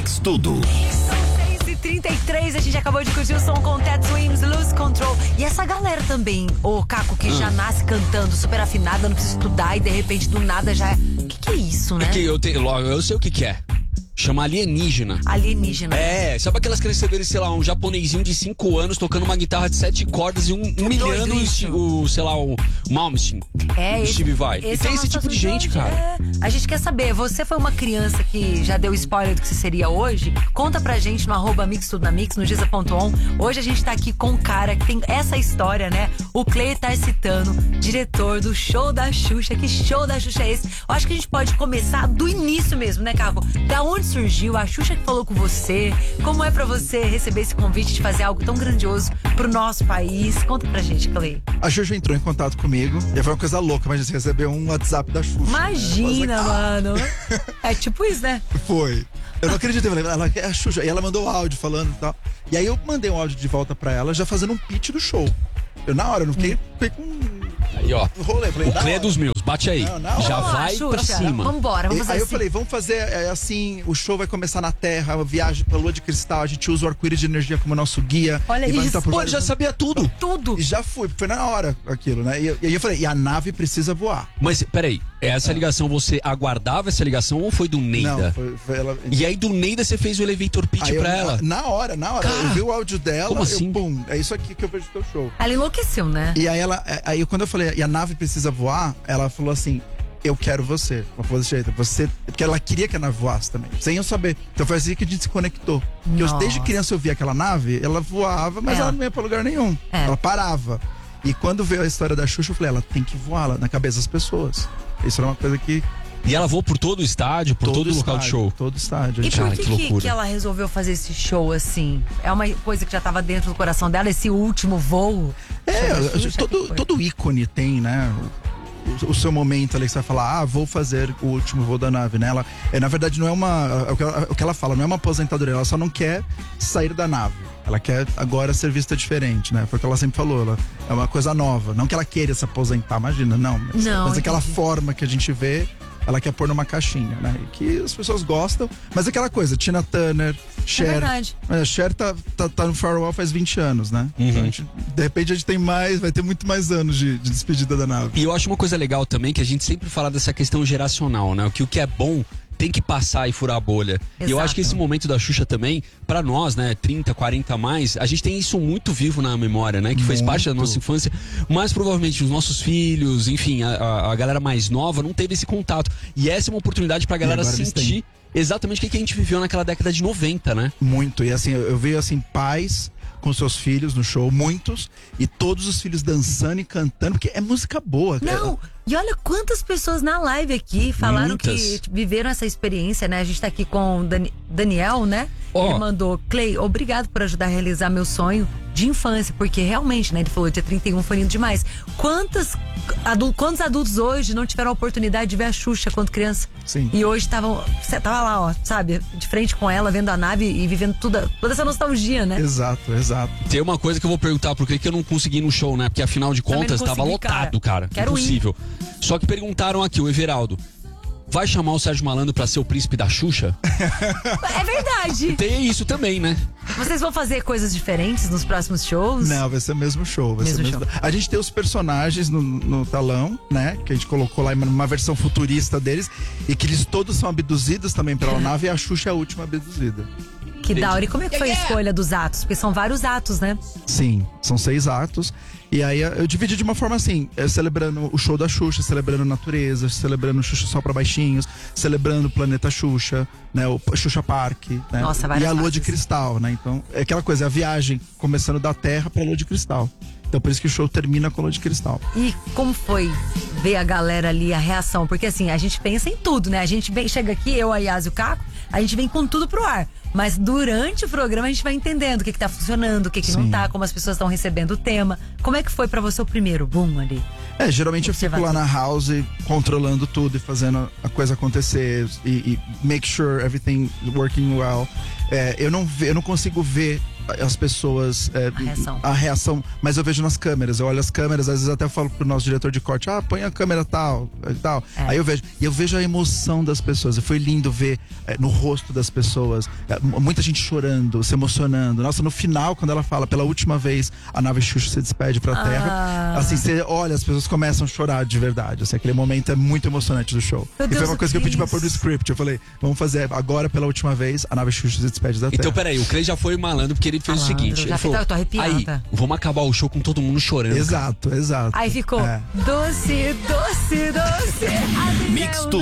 Mix Tudo. 33, a gente acabou de curtir o som com Ted Swims, Lose Control. E essa galera também, o Caco, que já nasce cantando, super afinada, não precisa estudar e de repente do nada já é. Que é isso, né? É que eu sei o que é. Chama alienígena. Alienígena. É, sabe aquelas que receberam, sei lá, um japonesinho de 5 anos tocando uma guitarra de 7 cordas e humilhando o Malmsteen. É, o Steve Vai. E tem esse tipo de gente, cara. É. A gente quer saber, você foi uma criança que já deu spoiler do que você seria hoje? Conta pra gente no @mixtudonamix, no Giza.on. Hoje a gente tá aqui com um cara que tem essa história, né? O Clay Tarsitano, diretor do Show da Xuxa. Que show da Xuxa é esse? Eu acho que a gente pode começar do início mesmo, né, Caco? Da onde surgiu? A Xuxa que falou com você? Como é pra você receber esse convite de fazer algo tão grandioso pro nosso país? Conta pra gente, Clay. A Xuxa entrou em contato comigo e foi uma coisa louca, mas você recebeu um WhatsApp da Xuxa. Imagina, mano. É tipo isso, né? Foi. Eu não acreditei, ela é a Xuxa. E ela mandou áudio falando e tal. E aí eu mandei um áudio de volta pra ela, já fazendo um pitch do show. Eu na hora, eu não fiquei com Aí, ó. rolê. Falei, o Clê é dos meus, bate aí. Não, já vamos lá, vai Xuxa, pra cima. Vambora, vamos fazer aí eu assim. falei, vamos fazer assim, o show vai começar na Terra, a viagem pra Lua de Cristal, a gente usa o arco-íris de energia como nosso guia. Olha e vai isso. entrar por Pô, ele vários- já sabia tudo. Tudo. E já foi na hora aquilo, né? E aí eu falei, e a nave precisa voar. Mas, peraí, essa ligação, você aguardava essa ligação ou foi do Neida? Não, foi ela... E aí do Neida você fez o elevator pitch Aí eu- pra ela? Na hora. Cara, Eu vi o áudio dela, como assim? pum, é isso aqui que eu vejo do teu show. Ela enlouqueceu, né? E aí quando eu falei, e a nave precisa voar, ela falou assim, eu quero você. Ela falou desse jeito, você... Porque ela queria que a nave voasse também, sem eu saber. Então foi assim que a gente se conectou. Porque Nossa. desde criança eu via aquela nave, ela voava, mas É. ela não ia pra lugar nenhum. É. Ela parava. E quando veio a história da Xuxa, eu falei, ela tem que voar na cabeça das pessoas. Isso era uma coisa que... E ela voou por todo o estádio, por todo o local de estádio, show. Todo estádio. E Cara, por que que, loucura. que ela resolveu fazer esse show assim? É uma coisa que já tava dentro do coração dela, esse último voo? Show da Xuxa, que foi? todo ícone tem, né? O seu momento ali que você vai falar, vou fazer o último voo da nave, né? Na verdade, não é uma. O que ela fala, não é uma aposentadoria, ela só não quer sair da nave. Ela quer agora ser vista diferente, né? Foi o que ela sempre falou, ela é uma coisa nova. Não que ela queira se aposentar, imagina, não. Mas aquela entendi. forma que a gente vê, ela quer pôr numa caixinha, né? E que as pessoas gostam. Mas aquela coisa, Tina Turner, Cher. verdade. Cher tá no Farewell faz 20 anos, né? Então de repente a gente tem mais, vai ter muito mais anos de despedida da nave. E eu acho uma coisa legal também, que a gente sempre fala dessa questão geracional, né? O que é bom tem que passar e furar a bolha. E eu Exato. acho que esse momento da Xuxa também, pra nós, né, 30, 40 a mais, a gente tem isso muito vivo na memória, né? Que fez parte da nossa infância. Mas provavelmente os nossos filhos, enfim, a galera mais nova não teve esse contato. E essa é uma oportunidade pra galera agora eles sentir exatamente o que a gente viveu naquela década de 90, né? Muito. E assim, eu vejo assim, pais com seus filhos no show, muitos, e todos os filhos dançando e cantando, porque é música boa. Não, e olha quantas pessoas na live aqui falaram Muitas. que viveram essa experiência, né? A gente tá aqui com o Daniel, né? Ó. Ele mandou, Clay, obrigado por ajudar a realizar meu sonho de infância, porque realmente, né? Ele falou, dia 31 foi lindo demais. Quantos adultos hoje não tiveram a oportunidade de ver a Xuxa quando criança? Sim. E hoje você tava lá, ó, sabe? De frente com ela, vendo a nave e vivendo toda essa nostalgia, né? Exato. Tem uma coisa que eu vou perguntar, por que eu não consegui ir no show, né? Porque afinal de Também contas não tava consegui, lotado, cara. Quero Impossível. Só que perguntaram aqui, o Everaldo, vai chamar o Sérgio Malandro pra ser o príncipe da Xuxa? É verdade. Tem isso também, né? Vocês vão fazer coisas diferentes nos próximos shows? Não, vai ser o mesmo show. Mesmo show. A gente tem os personagens no talão, né? Que a gente colocou lá em uma versão futurista deles. E que eles todos são abduzidos também pela nave. E a Xuxa é a última abduzida. Que da hora. E como é que foi a escolha dos atos? Porque são vários atos, né? Sim, são 6 atos. E aí eu dividi de uma forma assim, celebrando o show da Xuxa, celebrando a natureza, celebrando Xuxa só pra baixinhos, celebrando o planeta Xuxa, né? O Xuxa Park, né? Nossa, e várias a Lua fases. de Cristal, né? Então, é aquela coisa, a viagem começando da Terra pra Lua de Cristal. Então por isso que o show termina com a Lua de Cristal. E como foi ver a galera ali, a reação? Porque assim, a gente pensa em tudo, né? A gente chega aqui, eu, a Yas e o Caco, a gente vem com tudo pro ar. Mas durante o programa a gente vai entendendo o que tá funcionando, o que não Sim. tá, como as pessoas estão recebendo o tema. Como é que foi pra você o primeiro boom ali? Geralmente eu fico lá na house controlando tudo e fazendo a coisa acontecer e make sure everything working well. Eu não consigo ver as pessoas. A reação. Mas eu vejo nas câmeras, eu olho as câmeras, às vezes até falo pro nosso diretor de corte, põe a câmera tal e tal. Aí eu vejo. E eu vejo a emoção das pessoas. E foi lindo ver no rosto das pessoas, muita gente chorando, se emocionando. Nossa, no final, quando ela fala pela última vez, a nave Xuxa se despede pra Terra, assim, você olha, as pessoas começam a chorar de verdade. Assim, aquele momento é muito emocionante do show. E foi uma coisa que eu pedi pra pôr no script. Eu falei, vamos fazer agora pela última vez, a nave Xuxa se despede da Terra. Então, peraí, o Clay já foi malandro porque ele fez o seguinte. Ele falou, eu tô arrepiada. Aí, vamos acabar o show com todo mundo chorando. Exato. Aí ficou doce, doce, doce. Mix